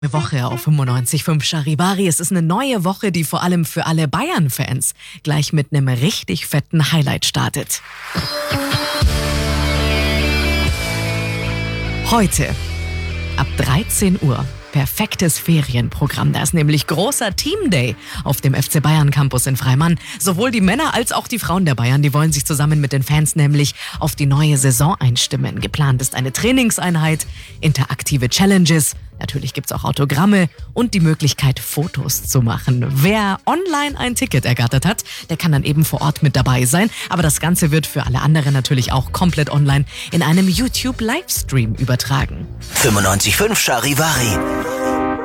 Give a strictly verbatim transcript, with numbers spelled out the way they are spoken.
Eine Woche auf fünfundneunzig Komma fünf Charivari. Es ist eine neue Woche, die vor allem für alle Bayern-Fans gleich mit einem richtig fetten Highlight startet. Heute ab dreizehn Uhr. Perfektes Ferienprogramm. Da ist nämlich großer Team Day auf dem F C Bayern Campus in Freimann. Sowohl die Männer als auch die Frauen der Bayern, die wollen sich zusammen mit den Fans nämlich auf die neue Saison einstimmen. Geplant ist eine Trainingseinheit, interaktive Challenges. Natürlich gibt's auch Autogramme und die Möglichkeit, Fotos zu machen. Wer online ein Ticket ergattert hat, der kann dann eben vor Ort mit dabei sein. Aber das Ganze wird für alle anderen natürlich auch komplett online in einem YouTube-Livestream übertragen. fünfundneunzig Komma fünf Charivari.